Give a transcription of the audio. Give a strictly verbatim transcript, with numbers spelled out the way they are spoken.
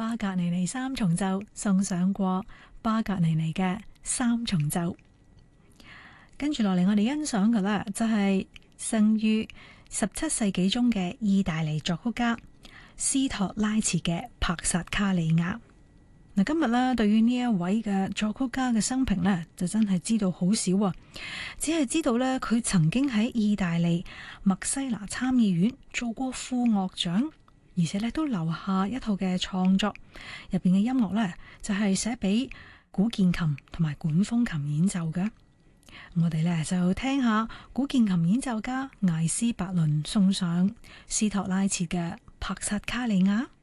巴格尼尼三重奏送上過巴格尼尼嘅三重奏。跟住落嚟，我哋欣賞嘅呢，就係生於十七世紀中嘅意大利作曲家斯托拉茨嘅帕薩卡利亞。嗱，今日咧，對於呢一位嘅作曲家嘅生平呢，就真係知道好少啊，只係知道呢，佢曾經喺意大利麥西拿參議院做過副樂長，而且呢都留下一套嘅創作，入邊嘅音樂呢，就係寫俾古鍵琴同埋管風琴演奏嘅。我哋呢，就聽下古鍵琴演奏家艾斯伯倫送上斯托拉茨嘅帕薩卡利亞。